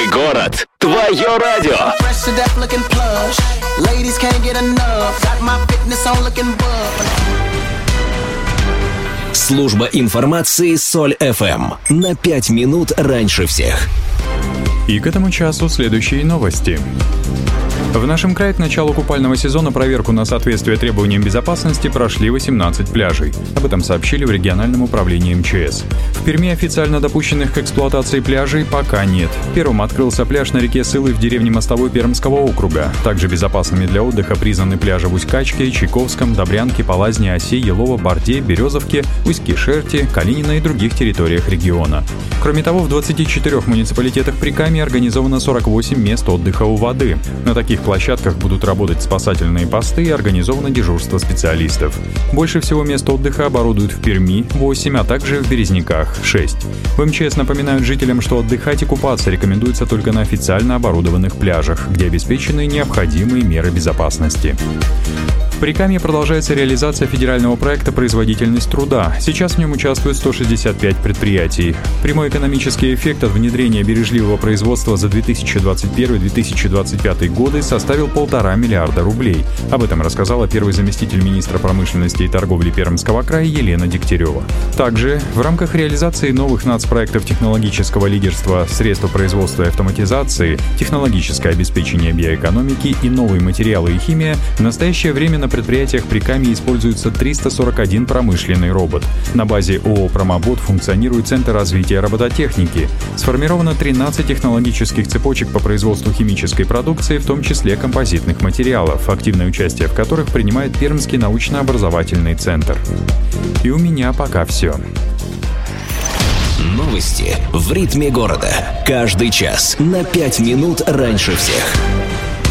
Твой город, твое радио. Служба информации Соль ФМ. На 5 минут раньше всех. И к этому часу следующие новости. В нашем крае к началу купального сезона проверку на соответствие требованиям безопасности прошли 18 пляжей. Об этом сообщили в региональном управлении МЧС. В Перми официально допущенных к эксплуатации пляжей пока нет. Первым открылся пляж на реке Сылы в деревне Мостовой Пермского округа. Также безопасными для отдыха признаны пляжи в Усть-Качке, Чайковском, Добрянке, Полазне, Осе, Елово, Борде, Березовке, Усть-Кишерте, Калинино и других территориях региона. Кроме того, в 24 муниципалитетах Прикамья организовано 48 мест отдыха у воды. На таких площадках будут работать спасательные посты и организовано дежурство специалистов. Больше всего мест отдыха оборудуют в Перми — 8, а также в Березниках — 6. В МЧС напоминают жителям, что отдыхать и купаться рекомендуется только на официально оборудованных пляжах, где обеспечены необходимые меры безопасности. В Прикамье продолжается реализация федерального проекта «Производительность труда». Сейчас в нем участвуют 165 предприятий. Прямой экономический эффект от внедрения бережливого производства за 2021-2025 годы составил 1,5 миллиарда рублей. Об этом рассказала первый заместитель министра промышленности и торговли Пермского края Елена Дегтярева. Также в рамках реализации новых нацпроектов технологического лидерства, средства производства и автоматизации, технологическое обеспечение биоэкономики и новые материалы и химия в настоящее время на предприятиях Прикамья используется 341 промышленный робот. На базе ООО «Промобот» функционирует Центр развития робототехники. Сформировано 13 технологических цепочек по производству химической продукции, в том числе композитных материалов, активное участие в которых принимает Пермский научно-образовательный центр. И у меня пока все. Новости в ритме города. Каждый час на 5 минут раньше всех.